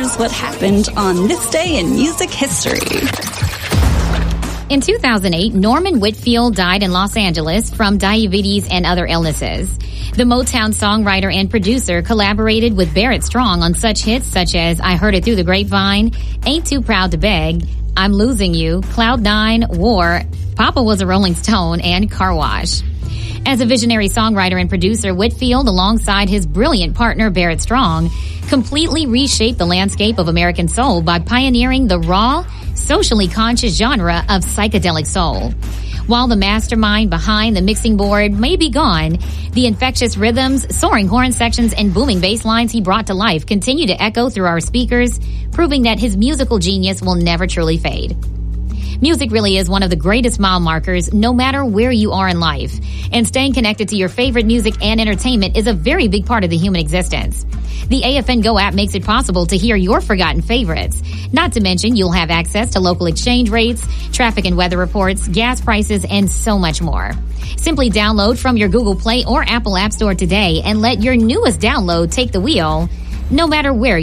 here's what happened on this day in music history. In 2008, Norman Whitfield died in Los Angeles from diabetes and other illnesses. The Motown songwriter and producer collaborated with Barrett Strong on such hits such as I Heard It Through the Grapevine, Ain't Too Proud to Beg, I'm Losing You, Cloud 9, War, Papa Was a Rolling Stone, and Car Wash. As a visionary songwriter and producer, Whitfield, alongside his brilliant partner Barrett Strong, completely reshaped the landscape of American soul by pioneering the raw, socially conscious genre of psychedelic soul. While the mastermind behind the mixing board may be gone, the infectious rhythms, soaring horn sections, and booming bass lines he brought to life continue to echo through our speakers, proving that his musical genius will never truly fade. Music really is one of the greatest mile markers, no matter where you are in life. And staying connected to your favorite music and entertainment is a very big part of the human existence. The AFN Go app makes it possible to hear your forgotten favorites. Not to mention, you'll have access to local exchange rates, traffic and weather reports, gas prices, and so much more. Simply download from your Google Play or Apple App Store today and let your newest download take the wheel, no matter where